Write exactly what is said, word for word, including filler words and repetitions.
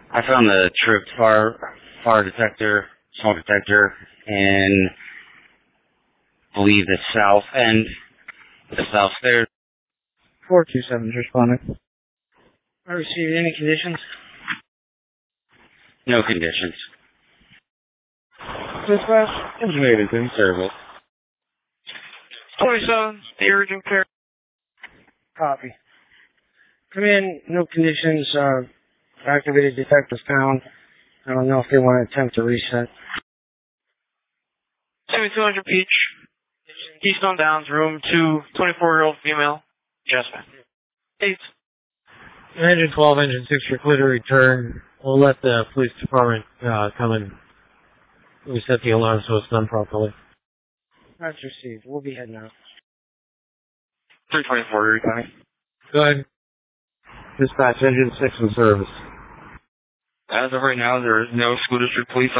I found the tripped fire, fire detector, smoke detector, in, I believe, the south end, the south stairs. four two seven is responding. I received any conditions? No conditions. Dispatch? Engine is in service. twenty-seven, the urgent care. Copy. Come in, no conditions, uh, activated detector found. I don't know if they want to attempt to reset. seventy-two hundred Peach. Keystone Downs, room two, twenty-four-year-old female. Yes, ma'am. Eight. Engine twelve, engine six, you're clear to return. We'll let the police department uh, come and reset the alarm so it's done properly. That's received. We'll be heading out. three twenty-four, you're coming. Go ahead. Dispatch, engine six in service. As of right now, there is no school district police